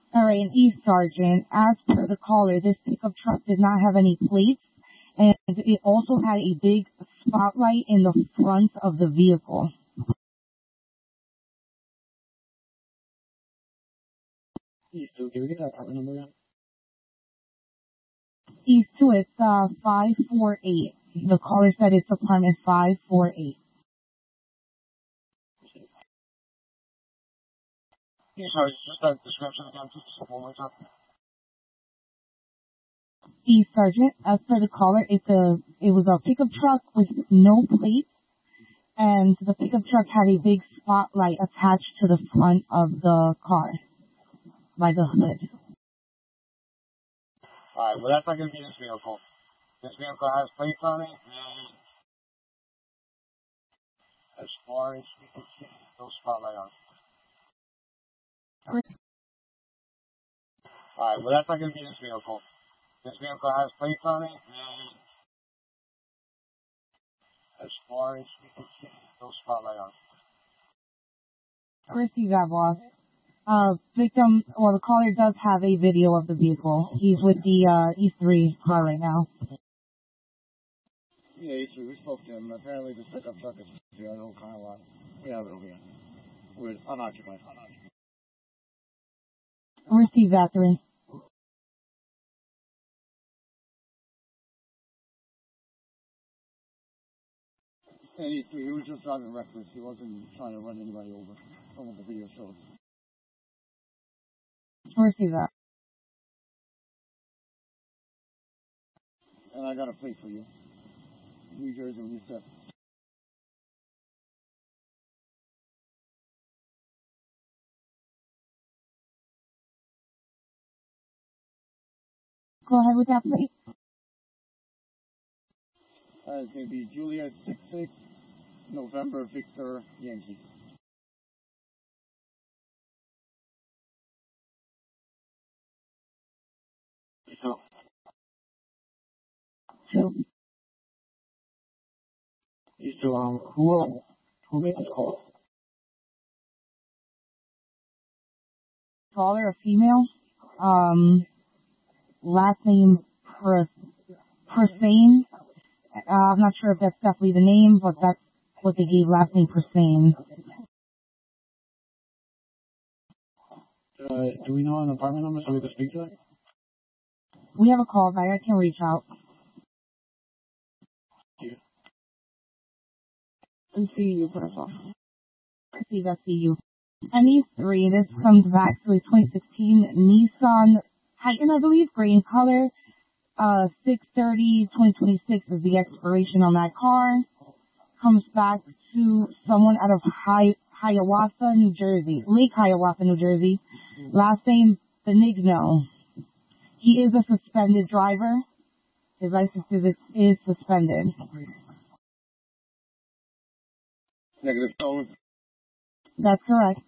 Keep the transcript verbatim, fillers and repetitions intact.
All right, an East Sergeant. As per the caller, this pickup truck did not have any plates, and it also had a big spotlight in the front of the vehicle. East two, can we get that apartment number again? East two, it's uh, five four eight. The caller said it's apartment five four eight. Yeah, sorry, just that description again, just one more time. East Sergeant, as per the caller, it's a, it was a pickup truck with no plates, and the pickup truck had a big spotlight attached to the front of the car by the hood. Alright, well that's not going to be this vehicle. This vehicle has plates on it, and as far as we can see, no spotlight on it. Alright, well that's not going to be this vehicle. This vehicle has plates on it, and as far as we can see, no spotlight on it. Receive that, boss. Uh, victim, well, the caller does have a video of the vehicle. He's with the uh, E three car right now. Yeah, E three, we spoke to him. Apparently this pickup truck is here, I don't kind of lot. We have it over here. We're unoccupied. Unoccupied. Receive that, three. Yeah, E three, he was just driving reckless. He wasn't trying to run anybody over. From what the video shows. Receive that. And I got a plate for you. New Jersey when you step. Go ahead with that, please. Uh, it's going to be Juliet six six, November Victor Yankee. So, Two. these two, um, who, who made this call? Caller, a female. Um, last name Persane. Uh, I'm not sure if that's definitely the name, but that's what they gave, last name Persane. Uh, do we know an apartment number so we can speak to it? We have a call back. I can reach out. Yeah. And see you, first off. See that, see you. And E three, this comes back to a twenty sixteen Nissan Titan, I believe, gray in color. Uh, six thirty twenty twenty-six is the expiration on that car. Comes back to someone out of Hi- Hiawatha, New Jersey. Lake Hiawatha, New Jersey. Last name Benigno. He is a suspended driver. His license is, is suspended. Negative tone. That's correct.